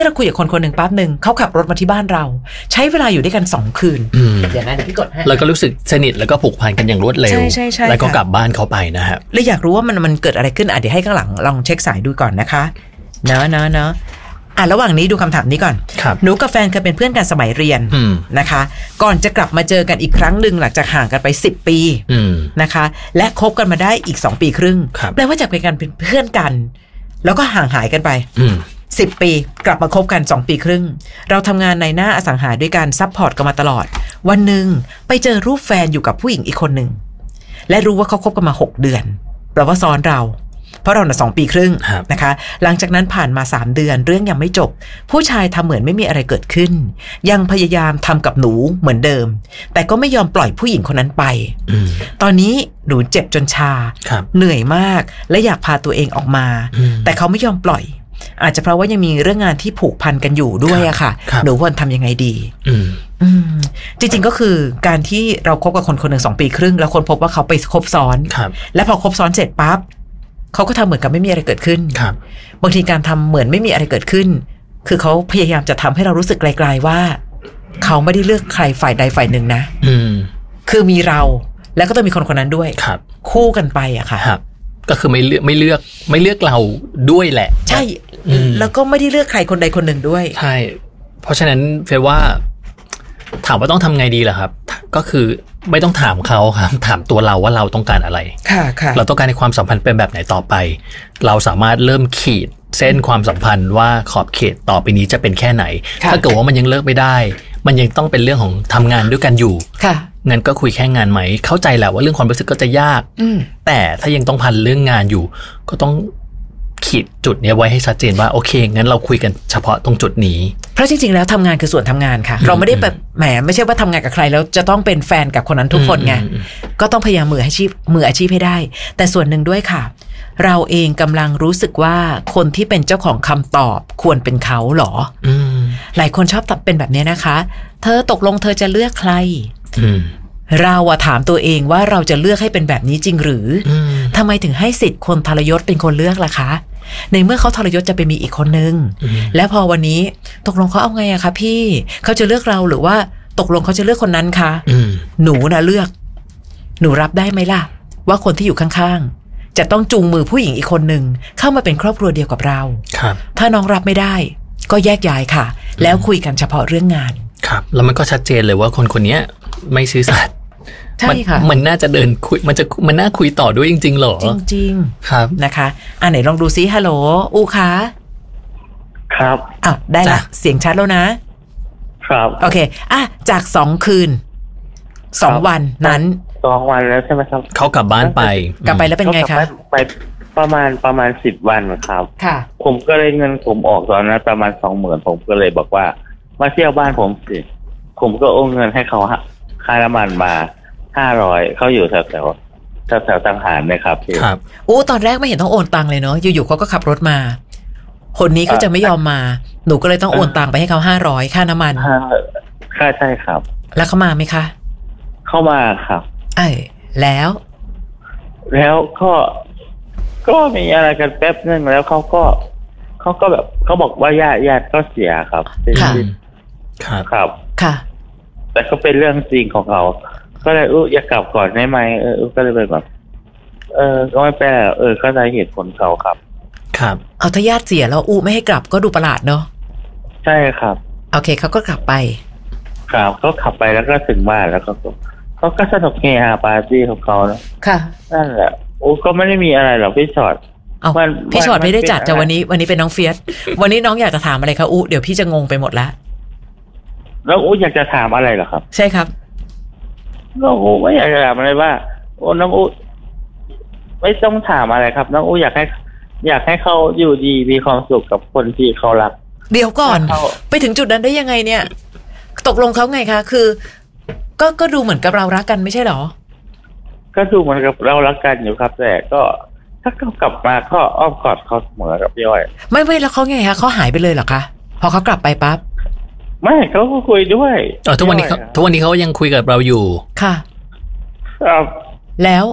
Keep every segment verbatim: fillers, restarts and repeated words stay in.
เราคุยกับคนคนหนึ่งปั๊บหนึ่งเขาขับรถมาที่บ้านเราใช้เวลาอยู่ด้วยกันสองคืนเดี๋ยวนะเดี๋ยวพี่กดให้แล้วก็รู้สึกสนิทแล้วก็ผูกพันกันอย่างรวดเร็วแล้วก็กลับบ้านเขาไปนะฮะเลยอยากรู้ว่ามันมันเกิดอะไรขึ้นอ่ะเดี๋ยวให้ข้างหลังลองเช็คสายดูก่อนนะคะเนอะเนอะเนอะอ่ะระหว่างนี้ดูคำถามนี้ก่อนหนูกับแฟนเคยเป็นเพื่อนกันสมัยเรียนนะคะก่อนจะกลับมาเจอกันอีกครั้งหนึ่งหลังจากห่างกันไปสิบปีนะคะและคบกันมาได้อีกสองปีครึ่งแปลว่าจากเป็นกันเป็นเพื่อนกันแล้วก็ห่างหายกันไปสิบปีกลับมาคบกันสองปีครึ่งเราทำงานในหน้าอสังหาด้วยกันซัพพอร์ตกันมาตลอดวันหนึ่งไปเจอรูปแฟนอยู่กับผู้หญิงอีกคนหนึ่งและรู้ว่าเขาคบกันมาหกเดือนแปลว่าซ้อนเราเพราะเราน่ะสองปีครึ่งนะคะหลังจากนั้นผ่านมาสามเดือนเรื่องยังไม่จบผู้ชายทำเหมือนไม่มีอะไรเกิดขึ้นยังพยายามทำกับหนูเหมือนเดิมแต่ก็ไม่ยอมปล่อยผู้หญิงคนนั้นไปตอนนี้หนูเจ็บจนชาเหนื่อยมากและอยากพาตัวเองออกมาแต่เขาไม่ยอมปล่อยอาจจะเพราะว่ายังมีเรื่องงานที่ผูกพันกันอยู่ด้วยอะค่ะหนูควรทำยังไงดีจริงๆก็คือการที่เราคบกับคนคนหนึ่งสองปีครึ่งแล้วคนพบว่าเขาไปคบซ้อนและพอคบซ้อนเสร็จปั๊บเขาก็ทำเหมือนกับไม่มีอะไรเกิดขึ้นบางทีการทำเหมือนไม่มีอะไรเกิดขึ้นคือเขาพยายามจะทำให้เรารู้สึกไกลๆว่าเขาไม่ได้เลือกใครฝ่ายใดฝ่ายหนึ่งนะคือมีเราแล้วก็ต้องมีคนคนนั้นด้วยคู่กันไปอะค่ะก็คือไม่เลือกไม่เลือกไม่เลือกเราด้วยแหละใช่แล้วก็ไม่ได้เลือกใครคนใดคนหนึ่งด้วยใช่เพราะฉะนั้นเฟยว่าถามว่าต้องทำไงดีล่ะครับก็คือไม่ต้องถามเขาครับถามตัวเราว่าเราต้องการอะไรค่ะค่ะเราต้องการในความสัมพันธ์เป็นแบบไหนต่อไปเราสามารถเริ่มขีดเส้นความสัมพันธ์ว่าขอบเขตต่อไปนี้จะเป็นแค่ไหนถ้าเกิดว่ามันยังเลิกไม่ได้มันยังต้องเป็นเรื่องของทำงานด้วยกันอยู่ค่ะงั้นก็คุยแค่งานไหมเข้าใจแหละว่าเรื่องความรู้สึกก็จะยากแต่ถ้ายังต้องพันเรื่องงานอยู่ก็ต้องขีดจุดนี้ไว้ให้ชัดเจนว่าโอเคงั้นเราคุยกันเฉพาะตรงจุดนี้เพราะจริงๆแล้วทำงานคือส่วนทำงานค่ะเราไม่ได้แบบแหมไม่ใช่ว่าทำงานกับใครแล้วจะต้องเป็นแฟนกับคนนั้นทุกคนไงก็ต้องพยายามมืออาชีพมืออาชีพให้ได้แต่ส่วนหนึ่งด้วยค่ะเราเองกำลังรู้สึกว่าคนที่เป็นเจ้าของคำตอบควรเป็นเขาหรอหลายคนชอบเป็นแบบนี้นะคะเธอตกลงเธอจะเลือกใครเราอะถามตัวเองว่าเราจะเลือกให้เป็นแบบนี้จริงหรือทำไมถึงให้สิทธิ์คนทรยศเป็นคนเลือกล่ะคะในเมื่อเขาทรยศจะไปมีอีกคนนึงและพอวันนี้ตกลงเขาเอาไงอะคะพี่เขาจะเลือกเราหรือว่าตกลงเขาจะเลือกคนนั้นคะหนูนะเลือกหนูรับได้ไหมล่ะว่าคนที่อยู่ข้างๆจะต้องจูงมือผู้หญิงอีกคนนึงเข้ามาเป็นครอบครัวเดียวกับเราถ้าน้องรับไม่ได้ก็แยกย้ายค่ะแล้วคุยกันเฉพาะเรื่องงานครับแล้วมันก็ชัดเจนเลยว่าคนคนนี้ไม่ซื่อสัตย์ใช่ค่ะมันน่าจะเดินคุยมันจะมันน่าคุยต่อด้วยจริงๆหรอจริงๆครับนะคะอ่ะไหนลองดูซิฮัลโหลอูคะครับอ่ะได้ละเสียงชัดแล้วนะครับโอเคอ่ะจากสองคืนสองวันนั้นสองวันแล้วใช่ไหมครับเขากลับบ้านไปกลับไปแล้วเป็นไงคะไปประมาณประมาณสิบวันครับค่ะผมก็เลยเงินผมออกตอนนั้นประมาณสองหมื่นผมก็เลยบอกว่ามาเที่ยวบ้านผมสิผมก็โอนเงินให้เขาค่าน้ำมันมาห้าร้อยเขาอยู่แถวแถวแถวแถวตังหารนะครับพี่ครับโอ้ตอนแรกไม่เห็นต้องโอนตังเลยเนาะอยู่ๆเขาก็ขับรถมาคนนี้เขาจะไม่ยอมมาหนูก็เลยต้องโอนตังไปให้เขาห้าร้อยค่าน้ำมันค่าใช่ครับแล้วเขามาไหมคะเข้ามาครับไอ้แล้วแล้วก็ก็มีอะไรกันแป๊บนึงแล้วเขาก็เขาก็แบบเขาบอกว่าญาติญาติก็เสียครับค่ะครับครับค่ะแต่ก็เป็นเรื่องจริงของเขาก็เลยอุ๊ยอยากกลับก่อนได้ไหมเออก็เลยไปแบบเออก็ไม่แปลเออเข้าใจเหตุผลเขาครับครับเอาถ้าญาติเสียแล้วอู้ไม่ให้กลับก็ดูประหลาดเนาะใช่ครับโอเคเขาก็กลับไปครับเขาขับไปแล้วก็ถึงบ้านแล้วก็เขาก็สนุกเฮฮาปาร์ตี้ของเขาแล้วค่ะนั่นแหละโอ้ก็ไม่ได้มีอะไรหรอกพี่ชอตเอาพี่ชอตไม่ได้จัดแต่วันนี้วันนี้เป็นน้องเฟียสวันนี้น้องอยากจะถามอะไรคะอู้เดี๋ยวพี่จะงงไปหมดแล้วแล้วอู้อยากจะถามอะไรเหรอครับใช่ครับน้องอู้ไม่อยากจะถามอะไรว่าโอ้น้องอู้ไม่ต้องถามอะไรครับน้องอู้อยากให้อยากให้เขาอยู่ดีมีความสุขกับคนที่เขารักเดี๋ยวก่อนไปถึงจุดนั้นได้ยังไงเนี่ยตกลงเขาไงคะคือก็ก็ดูเหมือนกับเรารักกันไม่ใช่หรอก็ดูเหมือนกับเรารักกันอยู่ครับแต่ก็ถ้าเขากลับมาก็อ้อมกอดเขาเสมอกับพี่อ้อยไม่ไม่แล้วเขาไงคะเขาหายไปเลยเหรอคะพอเขากลับไปปั๊บไม่เขาก็คุยด้วยอ๋อทุกวันนี้เขาทุกวันนี้เขายังคุยกับเราอยู่ค่ะครับแล้ว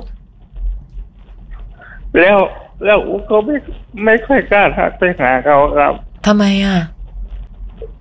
แล้วแล้วก็ไม่ไม่ค่อยกล้าทักไปหาเขาครับทำไมอ่ะ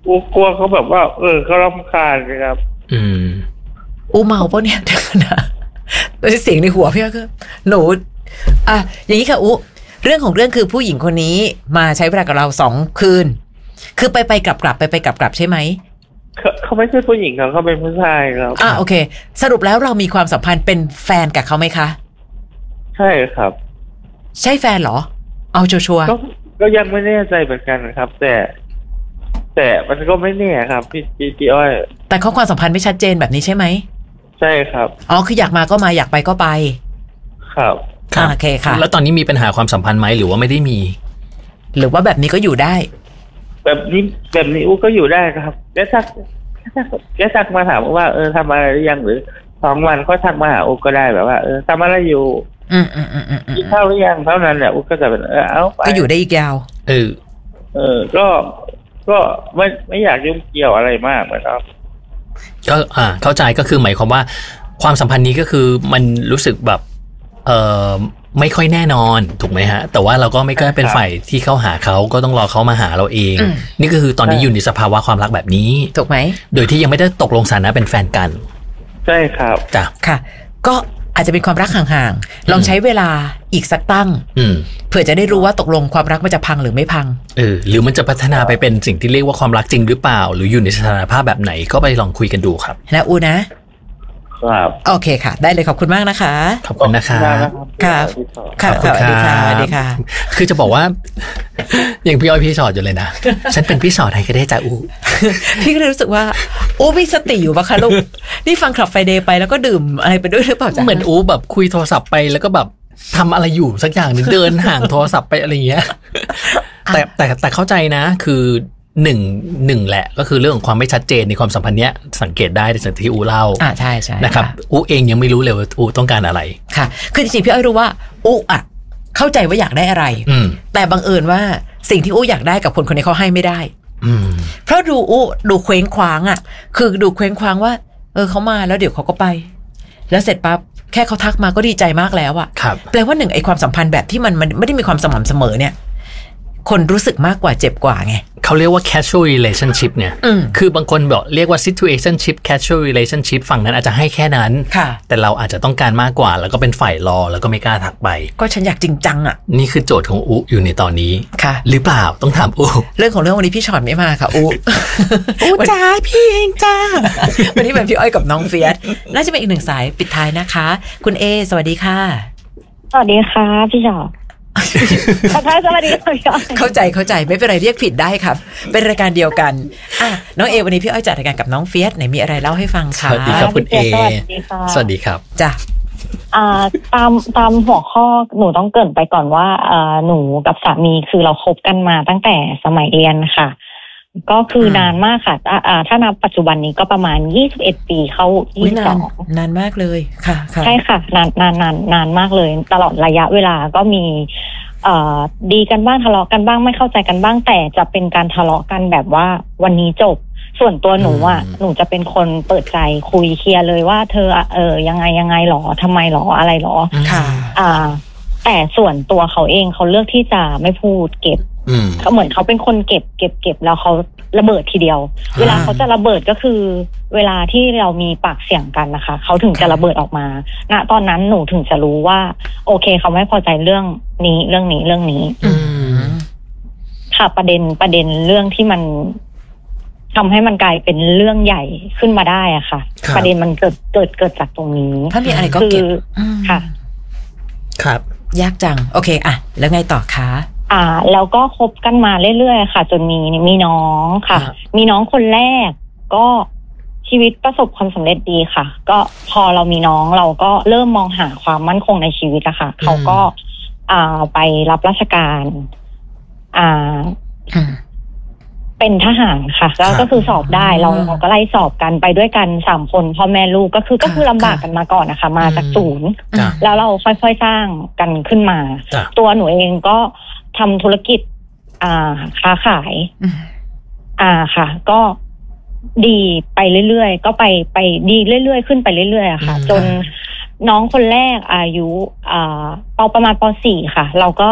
อูกลัวเขาแบบว่าเออเขารำคาญครับอืมอูเมาปะเนี่ยเดี๋ยวนะเสียงในหัวพี่ก็หนูอ่ะอย่างนี้ค่ะอูเรื่องของเรื่องคือผู้หญิงคนนี้มาใช้เวลากับเราสองคืนคือไปไปกลับกลับไปไปกลับกลับใช่ไหมเขาเขาไม่ใช่ผู้หญิงครับเขาเป็นผู้ชายครับอ่ะโอเคสรุปแล้วเรามีความสัมพันธ์เป็นแฟนกับเขาไหมคะใช่ครับใช่แฟนเหรอเอาชัวร์ก็ก็ยังไม่แน่ใจเหมือนกันครับแต่แต่มันก็ไม่แน่ครับพี่พี่พี่อ้อยแต่ข้อความสัมพันธ์ไม่ชัดเจนแบบนี้ใช่ไหมใช่ครับอ๋อคืออยากมาก็มาอยากไปก็ไปครับโอเคค่ะแล้วตอนนี้มีปัญหาความสัมพันธ์ไหมหรือว่าไม่ได้มีหรือว่าแบบนี้ก็อยู่ได้แบบนี้แบบนี้อู้ก็อยู่ได้ครับแกทักแกทักมาถามว่าเออทำอะไรหรือยังหรือสองวันก็ทักมาหาอู้ก็ได้แบบว่าเออทำอะไรอยู่อืมอืมอืมอืมกินข้าวหรือยังเท่านั้นแหละอู้ก็จะเป็นเออเอาไปก็อยู่ได้อีกยาวเออเออก็ก็ไม่ไม่อยากยุ่งเกี่ยวอะไรมากนะครับก็อ่าเข้าใจก็คือหมายความว่าความสัมพันธ์นี้ก็คือมันรู้สึกแบบเอ่อไม่ค่อยแน่นอนถูกไหมฮะแต่ว่าเราก็ไม่กล้าเป็นฝ่ายที่เข้าหาเขาก็ต้องรอเขามาหาเราเองนี่ก็คือตอนนี้อยู่ในสภาวะความรักแบบนี้ถูกไหมโดยที่ยังไม่ได้ตกลงสถานะเป็นแฟนกันใช่ครับจ้ะค่ะก็อาจจะเป็นความรักห่างๆลองใช้เวลาอีกสักตั้งเผื่อจะได้รู้ว่าตกลงความรักมันจะพังหรือไม่พังเออหรือมันจะพัฒนาไปเป็นสิ่งที่เรียกว่าความรักจริงหรือเปล่าหรืออยู่ในสถานภาพแบบไหนก็ไปลองคุยกันดูครับนะอูนะครับโอเคค่ะได้เลยขอบคุณมากนะคะขอบคุณนะคะค่ะค่ะสวัสดีค่ะสวัสดีค่ะคือจะบอกว่าอย่างพี่อ้อยพี่ชอดอยู่เลยนะฉันเป็นพี่ชอดไทยก็ได้จ้าอูพี่ก็เลยรู้สึกว่าอูมีสติอยู่ปะคะลูกนี่ฟังคลับไฟเดย์ไปแล้วก็ดื่มอะไรไปด้วยหรือเปล่าจ๊ะเหมือนอูแบบคุยโทรศัพท์ไปแล้วก็แบบทำอะไรอยู่สักอย่างนึงเดินห่างโทรศัพท์ไปอะไรเงี้ยแต่แต่แต่เข้าใจนะคือหนึ่งหนึ่งแหละก็คือเรื่องของความไม่ชัดเจนในความสัมพันธ์เนี้ยสังเกตได้ในสิ่งที่อูเล่าอ่าใช่ใช่นะครับอูเองยังไม่รู้เลยว่าอูต้องการอะไรค่ะคือจริงๆพี่อ้อยรู้ว่าอูอ่ะเข้าใจว่าอยากได้อะไรแต่บังเอิญว่าสิ่งที่อูอยากได้กับคนคนนี้เขาให้ไม่ได้เพราะดูอูดูเคว้งคว้างอ่ะคือดูเคว้งคว้างว่าเออเขามาแล้วเดี๋ยวเขาก็ไปแล้วเสร็จปั๊บแค่เขาทักมาก็ดีใจมากแล้วอ่ะแปลว่าหนึ่งไอ้ความสัมพันธ์แบบที่มันมันไม่ได้มีความสม่ำเสมอเนี่ยคนรู้สึกมากกว่าเจ็บกว่าไงเขาเรียกว่า casual relationship เนี่ยคือบางคนบอกเรียกว่า situationship casual relationship ฝั่งนั้นอาจจะให้แค่นั้นแต่เราอาจจะต้องการมากกว่าแล้วก็เป็นฝ่ายรอแล้วก็ไม่กล้าทักไปก็ฉันอยากจริงจังอ่ะนี่คือโจทย์ของอูอยู่ในตอนนี้ค่ะหรือเปล่าต้องถามอูเรื่องของเรื่องวันนี้พี่ชอนไม่มาค่ะอูอูจ้าพี่เองจ้าวันนี้เป็นพี่อ้อยกับน้องเฟียสน่าจะเป็นอีกหนึ่งสายปิดท้ายนะคะคุณเอสวัสดีค่ะสวัสดีค่ะพี่ชอนทักทายสวัสดีค่ะเข้าใจเข้าใจไม่เป็นไรเรียกผิดได้ครับเป็นรายการเดียวกันอ่ะน้องเอวันนี้พี่อ้อยจัดรายการกับน้องเฟียสไหนมีอะไรเล่าให้ฟังคะสวัสดีครับคุณเอสวัสดีครับจ้ะอ่าตามตามหัวข้อหนูต้องเกริ่นไปก่อนว่าอ่าหนูกับสามีคือเราคบกันมาตั้งแต่สมัยเรียนค่ะก็คือนานมากค่ะอ่าถ้านับปัจจุบันนี้ก็ประมาณยี่สิบเอ็ดปีเข้ายี่สิบสองนานมากเลยค่ะใช่ค่ะนานนานนานนานมากเลยตลอดระยะเวลาก็มีเอ่อดีกันบ้างทะเลาะกันบ้างไม่เข้าใจกันบ้างแต่จะเป็นการทะเลาะกันแบบว่าวันนี้จบส่วนตัวหนูอ่ะหนูจะเป็นคนเปิดใจคุยเคลียร์เลยว่าเธอเออยังไงยังไงหรอทำไมหรออะไรหรอค่ะอ่าแต่ส่วนตัวเขาเองเขาเลือกที่จะไม่พูดเก็บเขาเหมือนเขาเป็นคนเก็บเก็บเก็บแล้วเขาระเบิดทีเดียวเวลาเขาจะระเบิดก็คือเวลาที่เรามีปากเสียงกันนะคะเขาถึงจะระเบิดออกมาณตอนนั้นหนูถึงจะรู้ว่าโอเคเขาไม่พอใจเรื่องนี้เรื่องนี้เรื่องนี้ค่ะประเด็นประเด็นเรื่องที่มันทำให้มันกลายเป็นเรื่องใหญ่ขึ้นมาได้อะค่ะประเด็นมันเกิดเกิดเกิดจากตรงนี้ถ้ามีอะไรก็เก็บค่ะครับยากจังโอเคอะแล้วไงต่อคะอ่าแล้วก็คบกันมาเรื่อยๆค่ะจนมีมีน้องค่ะมีน้องคนแรกก็ชีวิตประสบความสำเร็จดีค่ะก็พอเรามีน้องเราก็เริ่มมองหาความมั่นคงในชีวิตอะค่ะเขาก็อ่าไปรับราชการอ่าเป็นทหารค่ะแล้วก็คือสอบได้เราเราก็ไล่สอบกันไปด้วยกันสามคนพ่อแม่ลูกก็คือก็คือลำบากกันมาก่อนนะคะมาจากศูนย์แล้วเราค่อยๆสร้างกันขึ้นมาตัวหนูเองก็ทำธุรกิจอ่าค้าขายอ่าค่ะก็ดีไปเรื่อยๆก็ไปไปดีเรื่อยๆขึ้นไปเรื่อยๆอะค่ะจนน้องคนแรกอายุอ่าปประมาณป.สี่ ค่ะเราก็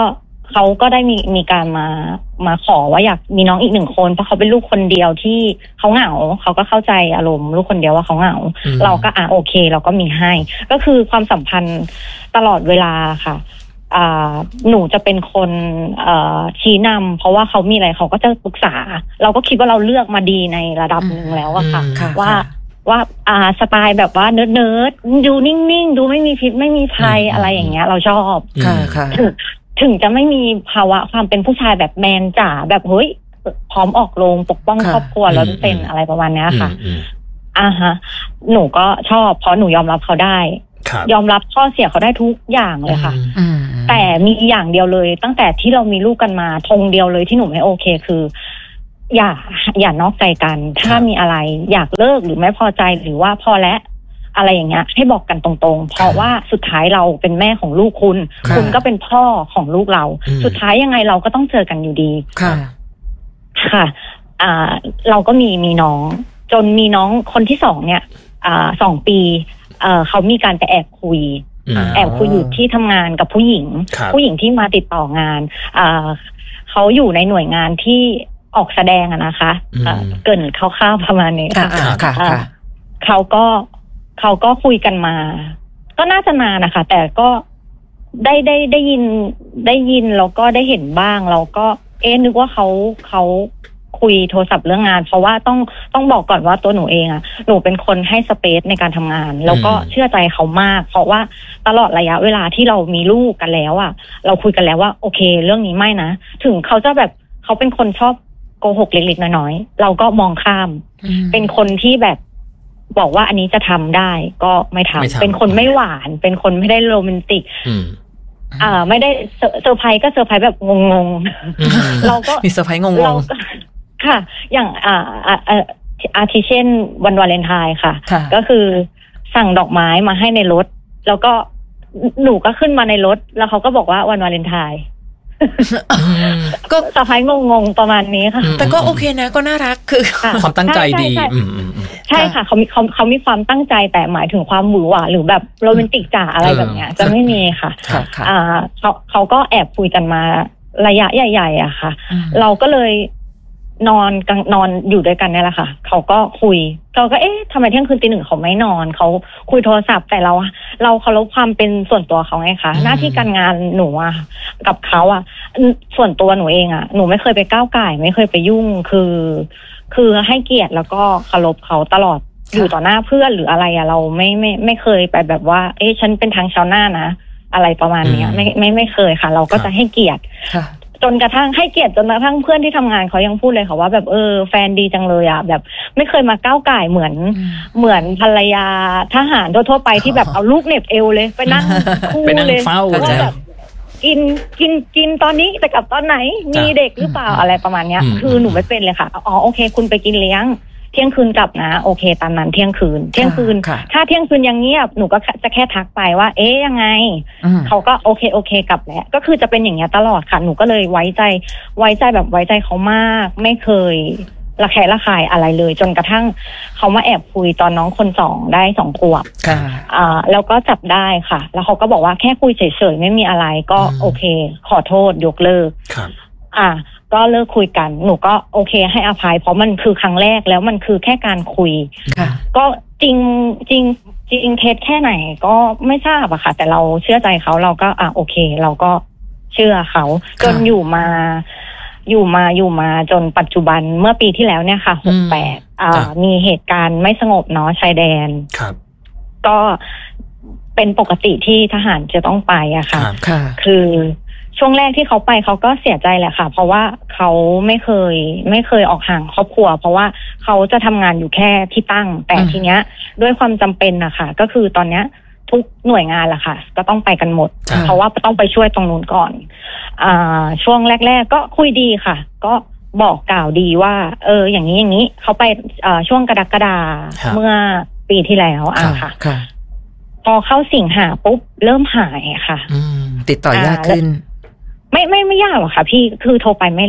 เขาก็ได้มีมีการมามาขอว่าอยากมีน้องอีกหนึ่งคนเพราะเขาเป็นลูกคนเดียวที่เขาเหงาเขาก็เข้าใจอารมณ์ลูกคนเดียวว่าเขาเหงาเราก็อ่ะโอเคเราก็มีให้ก็คือความสัมพันธ์ตลอดเวลาค่ะอ่าหนูจะเป็นคนเอ่อชี้นำเพราะว่าเขามีอะไรเขาก็จะปรึกษาเราก็คิดว่าเราเลือกมาดีในระดับหนึ่งแล้วอะค่ะว่าว่าอ่าสไตล์แบบว่าเนิร์ดเนิร์ดดูนิ่งๆดูไม่มีพิษไม่มีภัยอะไรอย่างเงี้ยเราชอบค่ะค่ะถึงจะไม่มีภาวะความเป็นผู้ชายแบบแมนจ๋าแบบเฮ้ยพร้อมออกโรงปกป้องครอบครัวแล้วเป็นอะไรประมาณนี้ค่ะอ่าฮะหนูก็ชอบเพราะหนูยอมรับเขาได้ยอมรับข้อเสียเขาได้ทุกอย่างเลยค่ะแต่มีอย่างเดียวเลยตั้งแต่ที่เรามีลูกกันมาธงเดียวเลยที่หนูไม่โอเคคืออย่าอย่านอกใจกันถ้ามีอะไรอยากเลิกหรือไม่พอใจหรือว่าพอแล้วอะไรอย่างเงี้ยให้บอกกันตรงๆเพราะว่าสุดท้ายเราเป็นแม่ของลูกคุณคุณก็เป็นพ่อของลูกเราสุดท้ายยังไงเราก็ต้องเจอกันอยู่ดีค่ะค่ะอ่าเราก็มีมีน้องจนมีน้องคนที่สองเนี่ยอ่าสองปีเอ่อเขามีการไปแอบคุยแอบคุยอยู่ที่ทำงานกับผู้หญิงผู้หญิงที่มาติดต่องานอ่าเขาอยู่ในหน่วยงานที่ออกแสดงอะนะคะเกินคร่าวๆประมาณนี้ค่ะเขาก็เขาก็คุยกันมาก็น่าจะนานนะคะแต่ก็ได้ได้ได้ยินได้ยินแล้วก็ได้เห็นบ้างเราก็เอ๊ะนึกว่าเขาเขาคุยโทรศัพท์เรื่องงานเพราะว่าต้องต้องบอกก่อนว่าตัวหนูเองอะหนูเป็นคนให้สเปซในการทำงานแล้วก็เชื่อใจเขามากเพราะว่าตลอดระยะเวลาที่เรามีลูกกันแล้วอะเราคุยกันแล้วว่าโอเคเรื่องนี้ไม่นะถึงเขาจะแบบเขาเป็นคนชอบโกหกเล็กๆน้อยๆเราก็มองข้ามเป็นคนที่แบบบอกว่าอันนี้จะทำได้ก็ไม่ทำเป็นคนไม่หวานเป็นคนไม่ได้โรแมนติกอ่าไม่ได้เซอร์ไพรส์ก็เซอร์ไพรส์แบบงงๆเราก็มีเซอร์ไพรส์งงๆค่ะอย่างอ่าอ่าอาทิเช่นวันวาเลนไทน์ค่ะก็คือสั่งดอกไม้มาให้ในรถแล้วก็หนูก็ขึ้นมาในรถแล้วเขาก็บอกว่าวันวาเลนไทน์ก็สะพายงงๆประมาณนี้ค่ะแต่ก็โอเคนะก็น่ารักคือความตั้งใจดีใช่ค่ะเขามีเขาเขามีความตั้งใจแต่หมายถึงความหวือหวาหรือแบบโรแมนติกจ๋าอะไรแบบเนี้ยจะไม่มีค่ะอ่าเขาเขาก็แอบคุยกันมาระยะใหญ่ๆอะค่ะเราก็เลยนอนกลางนอนอยู่ด้วยกันเนี่ยแหละค่ะเขาก็คุยเราก็เอ๊ะทำไมเที่ยงคืนตีหนึ่งเขาไม่นอนเขาคุยโทรศัพท์แต่เราเราเคารพความเป็นส่วนตัวเขาไงคะหน้าที่การงานหนูอะกับเขาอะส่วนตัวหนูเองอะหนูไม่เคยไปก้าวก่ายไม่เคยไปยุ่งคือคือให้เกียรติแล้วก็เคารพเขาตลอดอยู่ต่อหน้าเพื่อนหรืออะไรอะเราไม่ไม่ไม่เคยไปแบบว่าเอ๊ะฉันเป็นทางชาวหน้านะอะไรประมาณนี้ไม่ไม่ไม่เคยค่ะเราก็จะให้เกียรติจนกระทั่งให้เกียรติจนกระทั่งเพื่อนที่ทำงานเขายังพูดเลยค่ะว่าแบบเออแฟนดีจังเลยอ่ะแบบไม่เคยมาก้าวก่ายเหมือนเหมือนภรรยาทหารทั่วๆไปที่แบบเอาลูกเหน็บเอวเลยไปนั่งคู่เลยว่าแบบกินกินกินตอนนี้แต่กลับตอนไหนมีเด็กหรือเปล่าอะไรประมาณเนี้ยคือหนูไม่เป็นเลยค่ะอ๋อโอเคคุณไปกินเลี้ยงเที่ยงคืนกลับนะโอเคตามนั้นเที่ยงคืนเที่ยงคืนถ้าเที่ยงคืนยังเงียบหนูก็จะแค่ทักไปว่าเอ๊ยยังไงเขาก็โอเคโอเคกลับแล้วก็คือจะเป็นอย่างเงี้ยตลอดค่ะหนูก็เลยไว้ใจไว้ใจแบบไว้ใจเขามากไม่เคยระแคะระคายอะไรเลยจนกระทั่งเขามาแอบคุยตอนน้องคนสองได้สองขวบอ่าแล้วก็จับได้ค่ะแล้วเขาก็บอกว่าแค่คุยเฉยๆไม่มีอะไรก็โอเคขอโทษยกเลิกอ่าก็เลิกคุยกันหนูก็โอเคให้อภัยเพราะมันคือครั้งแรกแล้วมันคือแค่การคุยก็จริงจริงจริงเท็จแค่ไหนก็ไม่ทราบอะค่ะแต่เราเชื่อใจเขาเราก็อ่ะโอเคเราก็เชื่อเขาจนอยู่มาอยู่มาอยู่มาจนปัจจุบันเมื่อปีที่แล้วเนี่ยค่ะหกแปดอ่ามีเหตุการณ์ไม่สงบเนาะชายแดนครับก็เป็นปกติที่ทหารจะต้องไปอะค่ะคือช่วงแรกที่เขาไปเขาก็เสียใจแหละค่ะเพราะว่าเขาไม่เคยไม่เคยออกห่างครอบครัวเพราะว่าเขาจะทำงานอยู่แค่ที่ตั้งแต่ทีเนี้ยด้วยความจำเป็นนะคะก็คือตอนเนี้ยทุกหน่วยงานแหละค่ะก็ต้องไปกันหมดเพราะว่าต้องไปช่วยตรงนู้นก่อนอ่าช่วงแรกๆก็คุยดีค่ะก็บอกกล่าวดีว่าเอออย่างนี้อย่างนี้เขาไปอ่าช่วงกรกฎาเมื่อปีที่แล้วอ่ะค่ะพอเข้าสิงหาปุ๊บเริ่มหายค่ะติดต่อยากขึ้นไม่ไม่ไม่ยากหรอกค่ะพี่คือโทรไปไม่รับ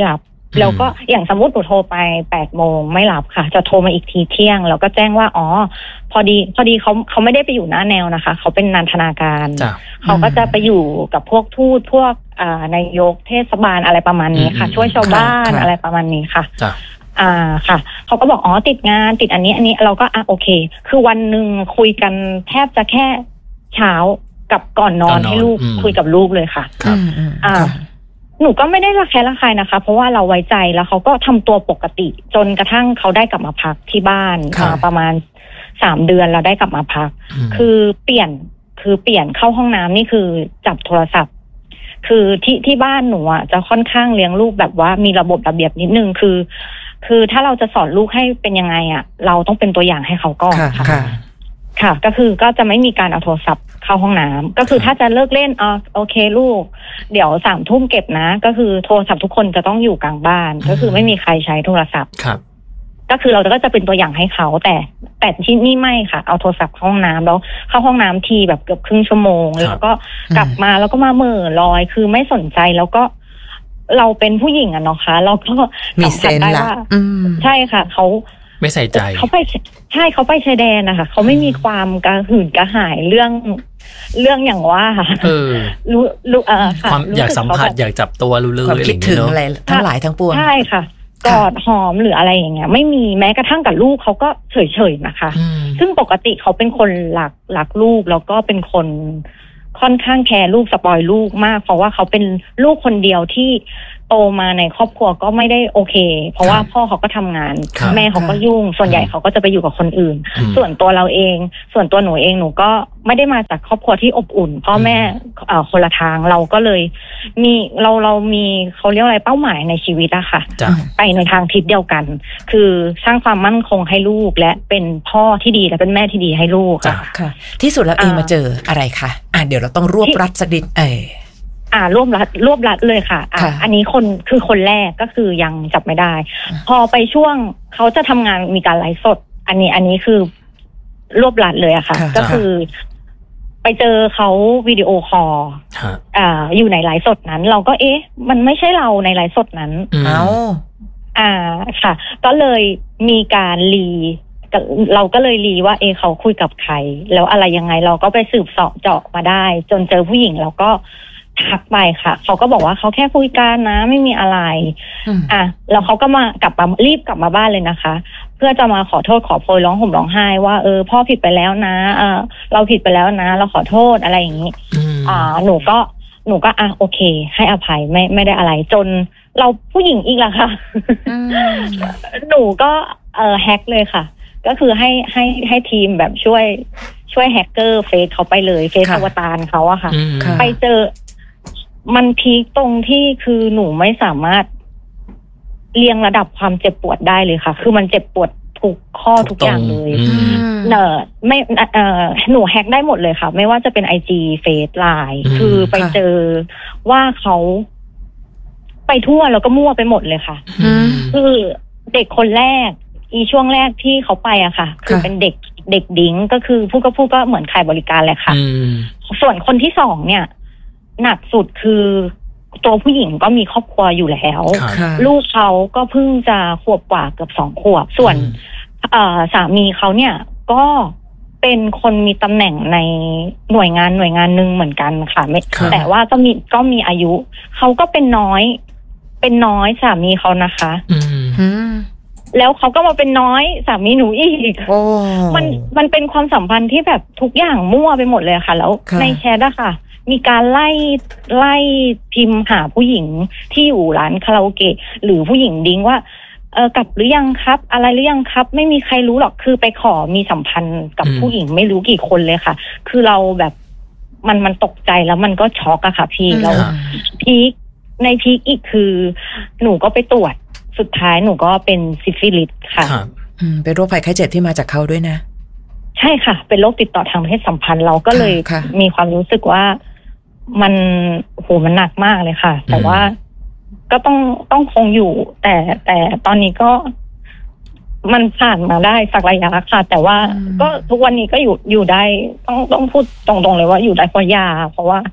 แล้วก็อย่างสมมติหนูโทรไปแปดโมงไม่รับค่ะจะโทรมาอีกทีเที่ยงแล้วก็แจ้งว่าอ๋อพอดีพอดีเขาเขาไม่ได้ไปอยู่หน้าแนวนะคะเขาเป็นนันทนาการเขาก็จะไปอยู่กับพวกทูตพวกอ่านายกเทศบาลอะไรประมาณนี้ค่ะช่วยชาวบ้านอะไรประมาณนี้ค่ะอ่าค่ะเขาก็บอกอ๋อติดงานติดอันนี้อันนี้เราก็อ่ะโอเคคือวันหนึ่งคุยกันแทบจะแค่เช้ากับก่อนนอนให้ลูกคุยกับลูกเลยค่ะอ่าหนูก็ไม่ได้ระแคะระคายนะคะเพราะว่าเราไว้ใจแล้วเขาก็ทำตัวปกติจนกระทั่งเขาได้กลับมาพักที่บ้านประมาณสามเดือนเราได้กลับมาพักคือเปลี่ยนคือเปลี่ยนเข้าห้องน้ำนี่คือจับโทรศัพท์คือที่ที่บ้านหนูอ่ะจะค่อนข้างเลี้ยงลูกแบบว่ามีระบบระเบียบนิดนึงคือคือถ้าเราจะสอนลูกให้เป็นยังไงอ่ะเราต้องเป็นตัวอย่างให้เขาก่อนค่ะค่ะก็คือก็จะไม่มีการเอาโทรศัพท์เข้าห้องน้ำก็คือถ้าจะเลิกเล่นอ๋อโอเคลูกเดี๋ยวสามทุ่มเก็บนะก็คือโทรศัพท์ทุกคนจะต้องอยู่กลางบ้านก็คือไม่มีใครใช้โทรศัพท์ครับก็คือเราก็จะเป็นตัวอย่างให้เขาแต่แต่ที่นี่ไม่ค่ะเอาโทรศัพท์เข้าห้องน้ำแล้วเข้าห้องน้ำทีแบบเกือบครึ่งชั่วโมงแล้วก็กลับมาแล้วก็มาเหม่อลอยคือไม่สนใจแล้วก็เราเป็นผู้หญิงอะเนาะคะเราก็มีเซนส์ละใช่ค่ะเขาไม่ใส่ใจเขาไปใช่เขาไปชายแดนนะคะเขาไม่มีความกระหื่นกระหายเรื่องเรื่องอย่างว่าเออรู้รู้เออความอยากสัมผัสอยากจับตัวรู้เลยความคิดถึงอะไรทั้งหลายทั้งปวงใช่ค่ะกอดหอมหรืออะไรอย่างเงี้ยไม่มีแม้กระทั่งกับลูกเขาก็เฉยๆนะคะซึ่งปกติเขาเป็นคนรักรักลูกแล้วก็เป็นคนค่อนข้างแคร์ลูกสปอยลูกมากเพราะว่าเขาเป็นลูกคนเดียวที่โตมาในครอบครัวก็ไม่ได้โอเคเพราะว่าพ่อเขาก็ทำงานแม่เขาก็ยุ่งส่วนใหญ่เขาก็จะไปอยู่กับคนอื่นส่วนตัวเราเองส่วนตัวหนูเองหนูก็ไม่ได้มาจากครอบครัวที่อบอุ่นพ่อแม่เอ่อคนละทางเราก็เลยมีเราเรามีเขาเรียกอะไรเป้าหมายในชีวิตอะค่ะไปในทางทิศเดียวกันคือสร้างความมั่นคงให้ลูกและเป็นพ่อที่ดีและเป็นแม่ที่ดีให้ลูกค่ะที่สุดแล้วเองมาเจออะไรคะอ่ะเดี๋ยวเราต้องรวบรัดสักนิดเอออ่ารวบรัดรวบรัดเลยค่ะอ่ะอันนี้คนคือคนแรกก็คือยังจับไม่ได้พอไปช่วงเขาจะทำงานมีการไลฟ์สดอันนี้อันนี้คือรวบรัดเลยอะค่ะก็คือไปเจอเขาวิดีโอคอลอ่าอยู่ในไลฟ์สดนั้นเราก็เอ๊ะมันไม่ใช่เราในไลฟ์สดนั้นเอ้าอ่าค่ะก็เลยมีการรีเราก็เลยรีว่าเอเขาคุยกับใครแล้วอะไรยังไงเราก็ไปสืบเสาะเจาะมาได้จนเจอผู้หญิงแล้วก็ทักไปค่ะเขาก็บอกว่าเขาแค่คุยกันนะไม่มีอะไรอ่ะแล้วเขาก็มากลับมารีบกลับมาบ้านเลยนะคะเพื่อจะมาขอโทษขอโพยร้องห่มร้องไห้ว่าเออพ่อผิดไปแล้วนะเออเราผิดไปแล้วนะเราขอโทษอะไรอย่างนี้อ่าหนูก็หนูก็อ่ะโอเคให้อภัยไม่ไม่ได้อะไรจนเราผู้หญิงอีกละค่ะหนูก็เออแฮกเลยค่ะก็คือให้ให้ให้ทีมแบบช่วยช่วยแฮกเกอร์เฟซเขาไปเลยเฟซอวตารเขาอะค่ะไปเจอมันพีคตรงที่คือหนูไม่สามารถเรียงระดับความเจ็บปวดได้เลยค่ะคือมันเจ็บปวดทุกข้อทุกอย่างเลยเนอไม่เออหนูแฮกได้หมดเลยค่ะไม่ว่าจะเป็น ไอ จี เฟซ ไลน์ คือไปเจอว่าเขาไปทั่วแล้วก็มั่วไปหมดเลยค่ะคือเด็กคนแรกอีช่วงแรกที่เขาไปอะค่ะคือเป็นเด็กเด็กดิ้งก็คือผู้ก็พูดก็เหมือนขายบริการแหละค่ะส่วนคนที่สองเนี่ยหนักสุดคือตัวผู้หญิงก็มีครอบครัวอยู่แล้วลูกเขาก็เพิ่งจะขวบกว่าเกือบสองขวบส่วนสามีเขาเนี่ยก็เป็นคนมีตำแหน่งในหน่วยงานหน่วยงานหนึ่งเหมือนกันค่ะแต่ว่าก็มีก็มีอายุเขาก็เป็นน้อยเป็นน้อยสามีเขานะคะแล้วเขาก็มาเป็นน้อยสามีหนูอีกมันมันเป็นความสัมพันธ์ที่แบบทุกอย่างมั่วไปหมดเลยค่ะแล้วในแชทอะค่ะมีการไล่ไล่พิมพ์หาผู้หญิงที่อยู่ร้านคาราโอเกะหรือผู้หญิงดิ้งว่าเออกลับหรือยังครับอะไรหรือยังครับไม่มีใครรู้หรอกคือไปขอมีสัมพันธ์กับผู้หญิงไม่รู้กี่คนเลยค่ะคือเราแบบมันมันตกใจแล้วมันก็ช็อกอะค่ะพี่แล้วพีคในพีคอีกคือหนูก็ไปตรวจสุดท้ายหนูก็เป็นซิฟิลิสค่ะเป็นโรคภัยไข้เจ็บที่มาจากเขาด้วยนะใช่ค่ะเป็นโรคติดต่อทางเพศสัมพันธ์เราก็เลยมีความรู้สึกว่ามันโหมันหนักมากเลยค่ะแต่ว่าก็ต้องต้องคงอยู่แต่แต่ตอนนี้ก็มันผ่านมาได้สักระยะค่ะแต่ว่าก็ทุกวันนี้ก็อยู่อยู่ได้ต้องต้องพูดตรงๆเลยว่าอยู่ได้เพราะยาเพราะว่า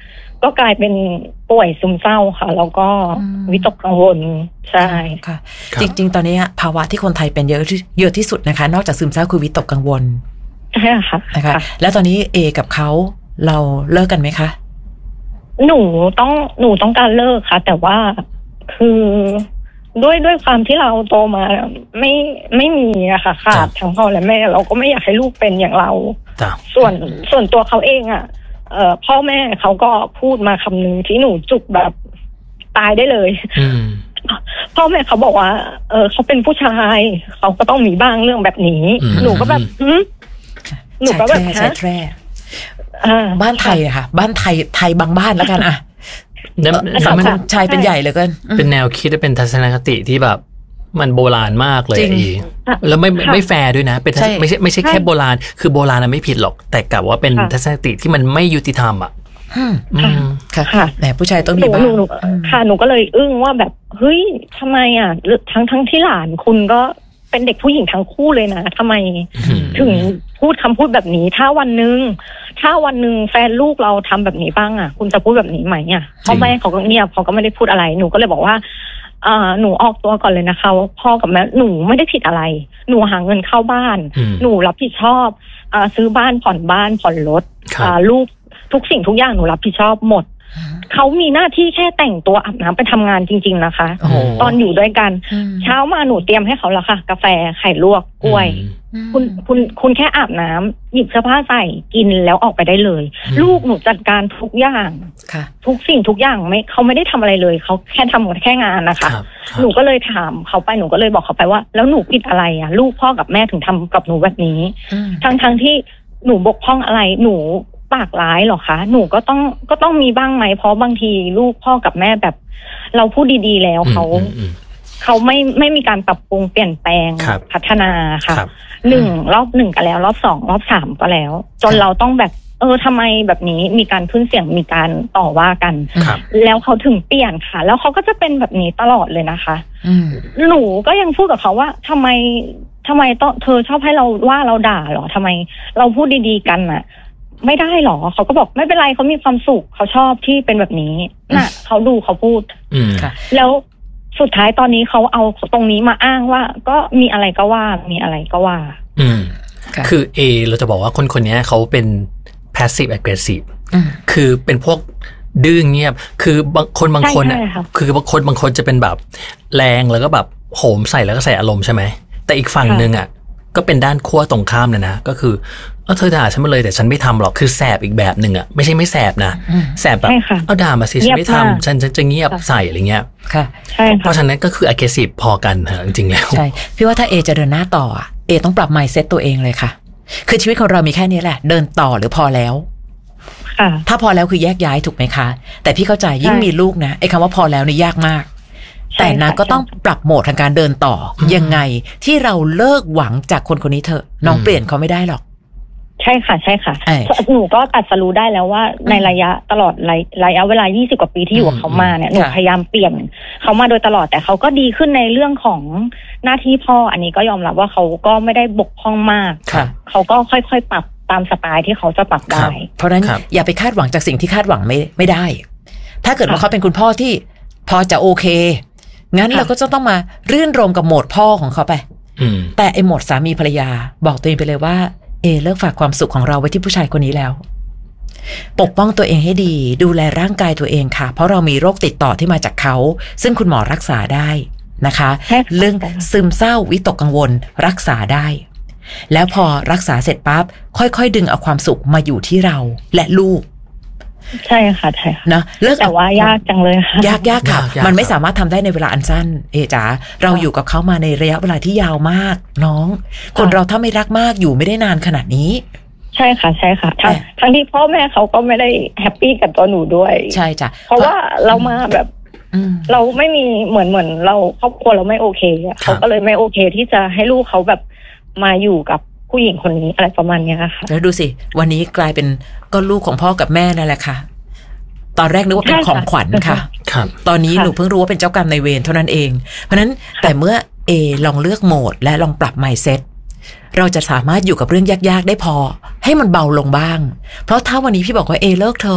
ก็กลายเป็นป่วยซึมเศร้าค่ะแล้วก็วิตกกังวลใช่ค่ะจริงๆตอนนี้ภาวะที่คนไทยเป็นเยอะเยอะที่สุดนะคะนอกจากซึมเศร้าคือวิตกกังวลใช่ค่ะนะคะแล้วตอนนี้เอกับเขาเราเลิกกันไหมคะหนูต้องหนูต้องการเลิกค่ะแต่ว่าคือด้วยด้วยความที่เราโตมาไม่ไม่มีอะค่ะขาดทั้งพ่อและแม่เราก็ไม่อยากให้ลูกเป็นอย่างเราส่วนส่วนตัวเขาเองอะเอ่อพ่อแม่เขาก็พูดมาคำนึงที่หนูจุกแบบตายได้เลยพ่อแม่เขาบอกว่าเออเขาเป็นผู้ชายเขาก็ต้องมีบ้างเรื่องแบบนี้หนูก็แบบหนูก็แบบใช่แท้บ้านไทยอะค่ะบ้านไทยไทยบางบ้านแล้วกันอะสังคมชายเป็นใหญ่เลยกันเป็นแนวคิดและเป็นทัศนคติที่แบบมันโบราณมากเลยแล้วไม่ไม่แฟร์ด้วยนะเป็นไม่ใช่ไม่ใช่แค่โบราณคือโบราณน่ะไม่ผิดหรอกแต่กลับว่าเป็นทัศนคติที่มันไม่ยุติธรรมอ่ะค่ะแต่ผู้ชายต้องมีบ้างค่ะหนูก็เลยอึ้งว่าแบบเฮ้ยทำไมอ่ะทั้งทั้งที่หลานคุณก็เป็นเด็กผู้หญิงทั้งคู่เลยนะทำไมถึงพูดคำพูดแบบนี้ถ้าวันนึงถ้าวันนึงแฟนลูกเราทำแบบนี้บ้างอ่ะคุณจะพูดแบบนี้ไหมอ่ะพ่อแม่เขาก็เงียบเขาก็ไม่ได้พูดอะไรหนูก็เลยบอกว่าอ่าหนูออกตัวก่อนเลยนะคะพ่อกับแม่หนูไม่ได้ผิดอะไรหนูหาเงินเข้าบ้านหนูรับผิดชอบอ่าซื้อบ้านผ่อนบ้านผ่อนรถอ่าลูกทุกสิ่งทุกอย่างหนูรับผิดชอบหมดเขามีหน้าที่แค่แต่งตัวอาบน้ำไปทำงานจริงๆนะคะตอนอยู่ด้วยกันเช้ามาหนูเตรียมให้เขาแล้วค่ะกาแฟไข่ลวกกล้วยคุณคุณคุณแค่อาบน้ำหยิบเสื้อผ้าใส่กินแล้วออกไปได้เลยลูกหนูจัดการทุกอย่างทุกสิ่งทุกอย่างไม่เขาไม่ได้ทำอะไรเลยเขาแค่ทำแค่งานนะคะหนูก็เลยถามเขาไปหนูก็เลยบอกเขาไปว่าแล้วหนูผิดอะไรอ่ะลูกพ่อกับแม่ถึงทำกับหนูแบบนี้ทั้งทั้งที่หนูบกพร่องอะไรหนูปากร้ายหรอคะหนูก็ต้องก็ต้องมีบ้างไหมเพราะบางทีลูกพ่อกับแม่แบบเราพูดดีๆแล้วเขาเขาไม่ไม่มีการปรับปรุงเปลี่ยนแปลงพัฒนาค่ะหนึ่งรอบหนึ่งก็แล้วรอบสองรอบสามก็แล้วจนเราต้องแบบเออทำไมแบบนี้มีการขึ้นเสียงมีการต่อว่ากันแล้วเขาถึงเปลี่ยนค่ะแล้วเขาก็จะเป็นแบบนี้ตลอดเลยนะคะหนูก็ยังพูดกับเขาว่าทำไมทำไมต้องเธอชอบให้เราว่าเราด่าหรอทำไมเราพูดดีๆกันน่ะไม่ได้หรอเขาก็บอกไม่เป็นไรเขามีความสุขเขาชอบที่เป็นแบบนี้น่ะเขาดูเขาพูดแล้วสุดท้ายตอนนี้เขาเอาตรงนี้มาอ้างว่าก็มีอะไรก็ว่ามีอะไรก็ว่าอืมคือเอเราจะบอกว่าคนคนนี้เขาเป็น passive aggressive คือเป็นพวกดื้อเงียบคือบางคนบางคนอ่ะคือบางคนบางคนจะเป็นแบบแรงแล้วก็แบบโหมใส่แล้วก็ใส่อารมณ์ใช่ไหมแต่อีกฝั่งนึงอ่ะก็เป็นด้านขั้วตรงข้ามเลยนะก็คือเออเธอด่าฉันมาเลยแต่ฉันไม่ทำหรอกคือแสบอีกแบบหนึ่งอ่ะไม่ใช่ไม่แสบนะแสบแบบเอาด่ามาสิฉันไม่ทำฉันฉันจะเงียบใส่อะไรเงี้ยค่ะเพราะฉะนั้นก็คือ aggressive พอกันเหรอจริงๆแล้วใช่พี่ว่าถ้าเอจะเดินหน้าต่อเอต้องปรับ mindset ตัวเองเลยค่ะคือชีวิตของเรามีแค่นี้แหละเดินต่อหรือพอแล้วถ้าพอแล้วคือแยกย้ายถูกไหมคะแต่พี่เข้าใจยิ่งมีลูกนะไอ้คำว่าพอแล้วนี่ยากมากแต่นะก็ต้องปรับโหมดทางการเดินต่อยังไงที่เราเลิกหวังจากคนคนนี้เถอะน้องเปลี่ยนเขาไม่ได้หรอกใช่ค่ะใช่ค่ะหนูก็ตัดสรู้ได้แล้วว่าในระยะตลอดระยะเวลายี่สิบกว่าปีที่อยู่กับเขามาเนี่ยหนูพยายามเปลี่ยนเขามาโดยตลอดแต่เขาก็ดีขึ้นในเรื่องของหน้าที่พ่ออันนี้ก็ยอมรับว่าเขาก็ไม่ได้บกพร่องมากเขาก็ค่อยๆปรับตามสไตล์ที่เขาจะปรับได้เพราะฉะนั้นอย่าไปคาดหวังจากสิ่งที่คาดหวังไม่ไม่ได้ถ้าเกิดว่าเขาเป็นคุณพ่อที่พอจะโอเคงั้นเราก็จะต้องมารื่นรมกับโหมดพ่อของเขาไปแต่ไอโหมดสามีภรรยาบอกตัวเองไปเลยว่าเอเลิกฝากความสุขของเราไว้ที่ผู้ชายคนนี้แล้วปกป้องตัวเองให้ดีดูแลร่างกายตัวเองค่ะเพราะเรามีโรคติดต่อที่มาจากเขาซึ่งคุณหมอรักษาได้นะคะเรื่องซึมเศร้าวิตกกังวลรักษาได้แล้วพอรักษาเสร็จปั๊บค่อยๆดึงเอาความสุขมาอยู่ที่เราและลูกใช่ค่ะใช่นะเลิกแต่ว่ายากจังเลยค่ะยากยากค่ะมันไม่สามารถทำได้ในเวลาอันสั้นเอจ๋าเราอยู่กับเขามาในระยะเวลาที่ยาวมากน้องคนเราถ้าไม่รักมากอยู่ไม่ได้นานขนาดนี้ใช่ค่ะใช่ค่ะทั้งทั้งที่พ่อแม่เขาก็ไม่ได้แฮปปี้กับตัวหนูด้วยใช่จ้ะเพราะว่าเรามาแบบเราไม่มีเหมือนเหมือนเราครอบครัวเราไม่โอเคเขาก็เลยไม่โอเคที่จะให้ลูกเขาแบบมาอยู่กับผู้หญิงคนนี้อะไรประมาณนี้ค่ะแล้วดูสิวันนี้กลายเป็นก็ลูกของพ่อกับแม่นั่นแหละค่ะตอนแรกนึกว่าเป็นของขวัญค่ะตอนนี้หนูเพิ่งรู้ว่าเป็นเจ้ากรรมนายเวรเท่านั้นเองเพราะนั้นแต่เมื่อเอลองเลือกโหมดและลองปรับ mindset เราจะสามารถอยู่กับเรื่องยากๆได้พอให้มันเบาลงบ้างเพราะถ้าวันนี้พี่บอกว่าเอเลิกเธอ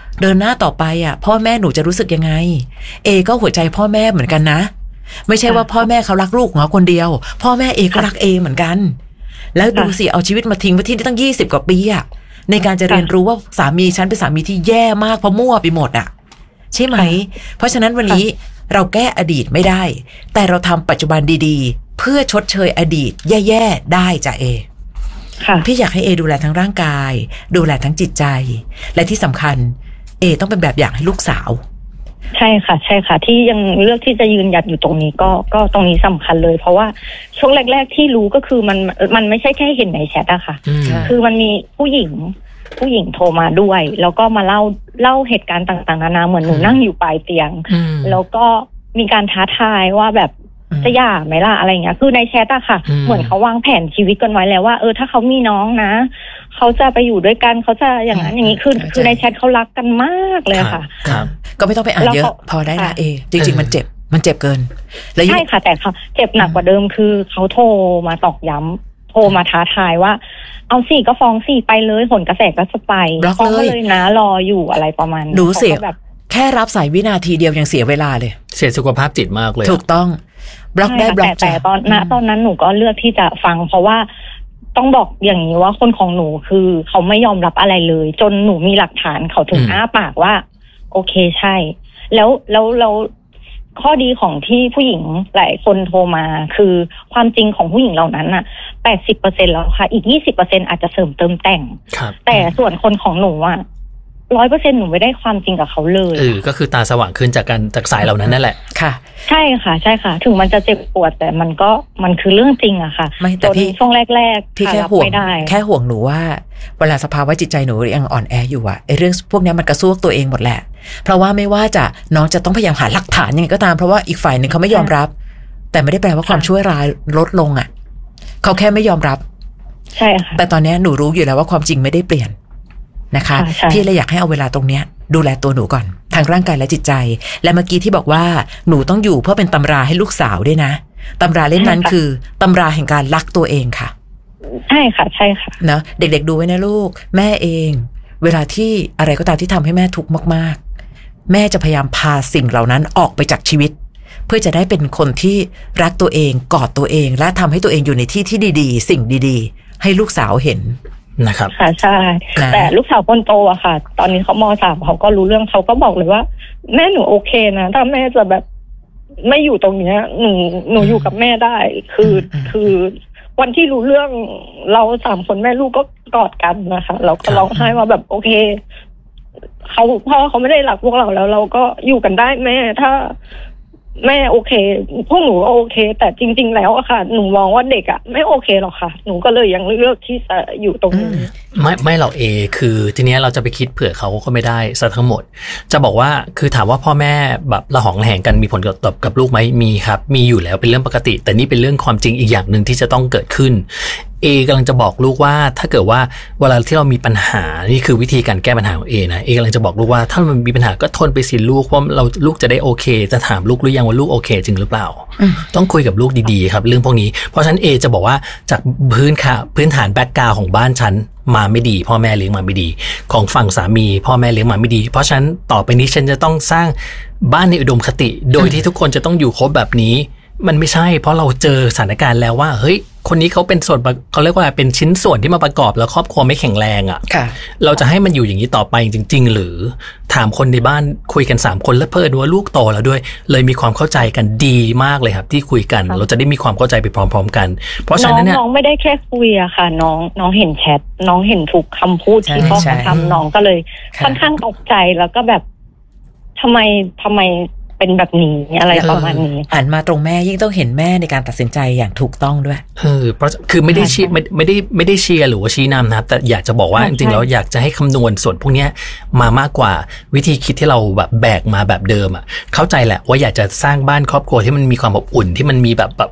เดินหน้าต่อไปอ่ะพ่อแม่หนูจะรู้สึกยังไงเอก็หัวใจพ่อแม่เหมือนกันนะไม่ใช่ว่าพ่อแม่เขารักลูกของเขาคนเดียวพ่อแม่เอก็รักเอเหมือนกันแล้วดูสิเอาชีวิตมาทิ้งไว้ที่ตั้งยี่สิบกว่าปีอ่ะในการจะเรียนรู้ว่าสามีฉันเป็นสามีที่แย่มากเพราะมั่วไปหมดอ่ะใช่ไหมเพราะฉะนั้นวันนี้เราแก้อดีตไม่ได้แต่เราทำปัจจุบันดีๆเพื่อชดเชยอดีตแย่ๆได้จ้ะเอพี่อยากให้เอดูแลทั้งร่างกายดูแลทั้งจิตใจและที่สำคัญเอต้องเป็นแบบอย่างให้ลูกสาวใช่ค่ะใช่ค่ะที่ยังเลือกที่จะยืนหยัดอยู่ตรงนี้ก็ก็ตรงนี้สำคัญเลยเพราะว่าช่วงแรกๆที่รู้ก็คือมันมันไม่ใช่แค่เห็นในแชทอะค่ะคือมันมีผู้หญิงผู้หญิงโทรมาด้วยแล้วก็มาเล่าเล่าเหตุการณ์ต่างๆนานาเหมือนหนูนั่งอยู่ปลายเตียงแล้วก็มีการท้าทายว่าแบบจะหย่าไหมล่ะอะไรเงี้ยคือในแชทอะค่ะเหมือนเขาวางแผนชีวิตกันไว้แล้วว่าเออถ้าเขามีน้องนะเขาจะไปอยู่ด้วยกันเขาจะอย่างนั้นอย่างนี้คือคือในแชทเขารักกันมากเลยค่ะก็ไม่ต้องไปอ่านเยอะพอได้ละเอจริงๆมันเจ็บมันเจ็บเกินใช่ค่ะแต่เขาเจ็บหนักกว่าเดิมคือเขาโทรมาตอกย้ำโทรมาท้าทายว่าเอาสิก็ฟ้องสิไปเลยผลกระแสก็จะไปฟ้องเลยนะรออยู่อะไรประมาณนี้ดูเสียแบบแค่รับสายวินาทีเดียวยังเสียเวลาเลยเสียสุขภาพจิตมากเลยถูกต้องบล็อกได้บล็อกแต่ตอนณตอนนั้นหนูก็เลือกที่จะฟังเพราะว่าต้องบอกอย่างนี้ว่าคนของหนูคือเขาไม่ยอมรับอะไรเลยจนหนูมีหลักฐานเขาถึงอ้าปากว่าโอเคใช่แล้วแล้วแล้วข้อดีของที่ผู้หญิงหลายคนโทรมาคือความจริงของผู้หญิงเหล่านั้นน่ะ แปดสิบเปอร์เซ็นต์ แล้วค่ะอีก ยี่สิบเปอร์เซ็นต์ อาจจะเสริมเติมแต่งแต่ส่วนคนของหนูอ่ะร้อยเปอร์เซ็นต์หนูไม่ได้ความจริงกับเขาเลยเออก็คือตาสว่างขึ้นจากการจากสายเหล่านั้นนั่นแหละค่ะใช่ค่ะใช่ค่ะถึงมันจะเจ็บปวดแต่มันก็มันคือเรื่องจริงอะค่ะไม่แต่พี่ช่วงแรกๆพี่แค่ห่วงแค่ห่วงหนูว่าเวลาสภาวะจิตใจหนูยังอ่อนแออยู่อะไอ้เรื่องพวกนี้มันกระซวกตัวเองหมดแหละเพราะว่าไม่ว่าจะน้องจะต้องพยายามหาหลักฐานยังไงก็ตามเพราะว่าอีกฝ่ายหนึ่งเขาไม่ยอมรับแต่ไม่ได้แปลว่าความชั่วร้ายลดลงอะเขาแค่ไม่ยอมรับใช่ค่ะแต่ตอนนี้หนูรู้อยู่แล้วว่าความจริงไม่ได้เปลี่ยนนะคะพี่เลยอยากให้เอาเวลาตรงเนี้ยดูแลตัวหนูก่อนทางร่างกายและจิตใจและเมื่อกี้ที่บอกว่าหนูต้องอยู่เพื่อเป็นตำราให้ลูกสาวด้วยนะตำราเล่มนั้นคือตำราแห่งการรักตัวเองค่ะใช่ค่ะใช่ค่ะเนาะเด็กๆดูไว้นะลูกแม่เองเวลาที่อะไรก็ตามที่ทำให้แม่ทุกข์มากๆแม่จะพยายามพาสิ่งเหล่านั้นออกไปจากชีวิตเพื่อจะได้เป็นคนที่รักตัวเองกอดตัวเองและทำให้ตัวเองอยู่ในที่ที่ดีๆสิ่งดีๆให้ลูกสาวเห็นนะครับค่ะใช่แต่ลูกสาวคนโตอะค่ะตอนนี้เขาม.สามเขาก็รู้เรื่องเขาก็บอกเลยว่าแม่หนูโอเคนะถ้าแม่จะแบบไม่อยู่ตรงเนี้ยหนูหนูอยู่กับแม่ได้คือคือวันที่รู้เรื่องเราสามคนแม่ลูกก็กอดกันนะคะเราก็ร้องไห้ว่าแบบโอเคเขาพ่อเขาไม่ได้รักพวกเราแล้วเราก็อยู่กันได้แม่ถ้าแม่โอเคพวกหนูโอเคแต่จริงๆแล้วอะค่ะหนูมองว่าเด็กอะไม่โอเคหรอกค่ะหนูก็เลยยังเลือกที่จะอยู่ตรงนี้ไม่ไม่หรอกเอคือทีนี้เราจะไปคิดเผื่อเขาก็ไม่ได้ซะทั้งหมดจะบอกว่าคือถามว่าพ่อแม่แบบระหองระแหงกันมีผลกระทบกับลูกไหมมีครับมีอยู่แล้วเป็นเรื่องปกติแต่นี่เป็นเรื่องความจริงอีกอย่างหนึ่งที่จะต้องเกิดขึ้นเอกำลังจะบอกลูกว่าถ้าเกิดว่าเวลาที่เรามีปัญหานี่คือวิธีการแก้ปัญหาของเอนะเอกำลังจะบอกลูกว่าถ้ามันมีปัญหาก็ทนไปสิลูกเพราะเราลูกจะได้โอเคจะถามลูกหรือยังว่าลูกโอเคจริงหรือเปล่าต้องคุยกับลูกดีๆครับเรื่องพวกนี้เพราะฉะนั้นเอจะบอกว่าจากพื้นค่ะพื้นฐานแบ็คกราวด์ของบ้านฉันมาไม่ดีพ่อแม่เลี้ยงมาไม่ดีของฝั่งสามีพ่อแม่เลี้ยงมาไม่ดีเพราะฉะนั้นต่อไปนี้ฉันจะต้องสร้างบ้านในอุดมคติโดยที่ทุกคนจะต้องอยู่ครบแบบนี้มันไม่ใช่เพราะเราเจอสถานการณ์แล้วว่าเฮ้ยคนนี้เขาเป็นส่วนเขาเรียกว่าเป็นชิ้นส่วนที่มาประกอบแล้วครอบครัวไม่แข็งแรงอ่ะเราจะให้มันอยู่อย่างนี้ต่อไปจริงๆหรือถามคนในบ้านคุยกันสามคนแล้วเพิ่นว่าลูกโตแล้วด้วยเลยมีความเข้าใจกันดีมากเลยครับที่คุยกันเราจะได้มีความเข้าใจไปพร้อมๆกันเพราะฉะนั้นเนี่ยน้องไม่ได้แค่คุยอะค่ะน้องน้องเห็นแชทน้องเห็นทุกคำพูดที่พ่อเขาทำน้องก็เลยค่อนข้างตกใจแล้วก็แบบทำไมทำไมเป็นแบบนี้อะไรประมาณนี้หันมาตรงแม่ยิ่งต้องเห็นแม่ในการตัดสินใจอย่างถูกต้องด้วยเออเพราะคือไม่ได้ชี้ไม่ไม่ได้ไม่ได้เชียร์หรือว่าชี้นำนะครับแต่อยากจะบอกว่าจริงๆแล้วอยากจะให้คำนวณส่วนพวกนี้มามากกว่าวิธีคิดที่เราแบบแบกมาแบบเดิมอ่ะเข้าใจแหละว่าอยากจะสร้างบ้านครอบครัวที่มันมีความอบอุ่นที่มันมีแบบแบบ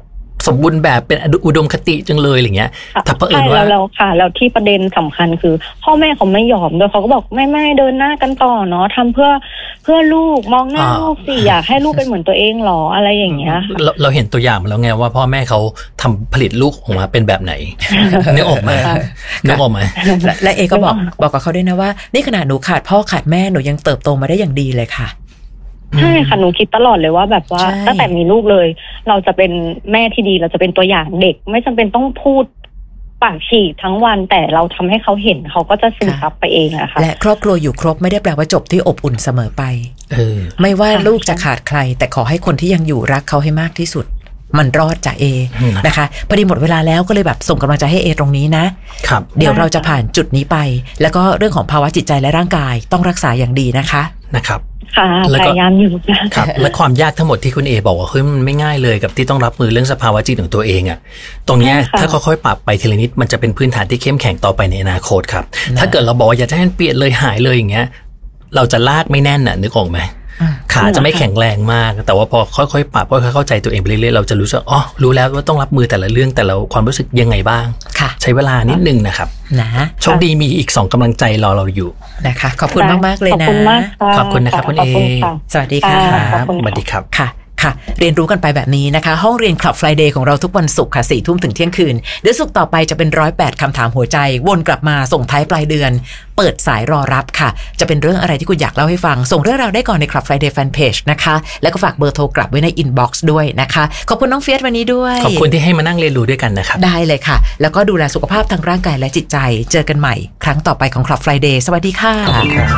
สมบูรณ์แบบเป็นอุดมคติจังเลยอะไรเงี้ยถ้าเผอิญว่าแล้วค่ะแล้วที่ประเด็นสำคัญคือพ่อแม่เขาไม่ยอมด้วยเขาก็บอกไม่ไม่เดินหน้ากันต่อเนาะทำเพื่อเพื่อลูกมองหน้าลูกสิอยากให้ลูกเป็นเหมือนตัวเองหรออะไรอย่างเงี้ยเราเราเห็นตัวอย่างมาแล้วไงว่าพ่อแม่เขาทำผลิตลูกออกมาเป็นแบบไหนนึกออกไหมนึกออกไหมและเอก็บอกบอกกับเขาด้วยนะว่านี่ขนาดหนูขาดพ่อขาดแม่หนูยังเติบโตมาได้อย่างดีเลยค่ะใช่ค่ะหนูคิดตลอดเลยว่าแบบว่าตั้งแต่มีลูกเลยเราจะเป็นแม่ที่ดีเราจะเป็นตัวอย่างเด็กไม่จำเป็นต้องพูดปากฉีกทั้งวันแต่เราทำให้เขาเห็นเขาก็จะซึมซับไปเองนะคะและครอบครัวอยู่ครบไม่ได้แปลว่าจบที่อบอุ่นเสมอไปเออไม่ว่าลูกจะขาดใครแต่ขอให้คนที่ยังอยู่รักเขาให้มากที่สุดมันรอดจากเอนะคะพอดีหมดเวลาแล้วก็เลยแบบส่งกำลังใจให้เอตรงนี้นะครับเดี๋ยวเราจะผ่านจุดนี้ไปแล้วก็เรื่องของภาวะจิตใจและร่างกายต้องรักษาอย่างดีนะคะนะครับค่ะพยายามอยู่ครับและความยากทั้งหมดที่คุณเอบอกว่าเฮ้ยมันไม่ง่ายเลยกับที่ต้องรับมือเรื่องสภาวะจิตของตัวเองอ่ะตรงนี้ถ้าค่อยๆปรับไปทีละนิดมันจะเป็นพื้นฐานที่เข้มแข็งต่อไปในอนาคตครับถ้าเกิดเราบอกว่าอยากจะให้เปลี่ยนเลยหายเลยอย่างเงี้ยเราจะลากไม่แน่นน่ะนึกออกไหมขาจะไม่แข็งแรงมากแต่ว่าพอค่อยๆปรับค่อยๆเข้าใจตัวเองไปเรื่อยๆเราจะรู้สึกอ๋อรู้แล้วว่าต้องรับมือแต่ละเรื่องแต่ละความรู้สึกยังไงบ้างใช้เวลานิดนึงนะครับนะโชคดีมีอีกสองกำลังใจรอเราอยู่นะคะขอบคุณมากๆเลยนะขอบคุณนะครับคุณเอสวัสดีค่ะสวัสดีครับค่ะค่ะเรียนรู้กันไปแบบนี้นะคะห้องเรียน Club Friday ของเราทุกวันศุกร์ค่ะสี่ทุ่มถึงเที่ยงคืนเดี๋ยวศุกร์ต่อไปจะเป็นร้อยแปดคำถามหัวใจวนกลับมาส่งท้ายปลายเดือนเปิดสายรอรับค่ะจะเป็นเรื่องอะไรที่คุณอยากเล่าให้ฟังส่งเรื่องราวได้ก่อนใน Club Friday Fanpage นะคะแล้วก็ฝากเบอร์โทรกลับไว้ใน Inbox ด้วยนะคะขอบคุณน้องเฟียสวันนี้ด้วยขอบคุณที่ให้มานั่งเรียนรู้ด้วยกันนะครับได้เลยค่ะแล้วก็ดูแลสุขภาพทางร่างกายและจิตใจเจอกันใหม่ครั้งต่อไปของ Club Friday สวัสดีค่ะขอบคุณครับ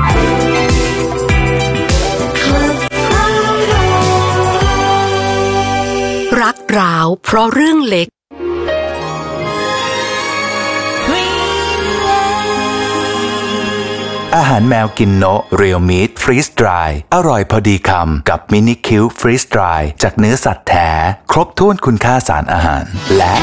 รักร้าวเพราะเรื่องเล็กอาหารแมวกินโนะเรียลมีทฟรีสดรายอร่อยพอดีคำกับมินิคิวฟรีสดรายจากเนื้อสัตว์แท้ครบถ้วนคุณค่าสารอาหารและ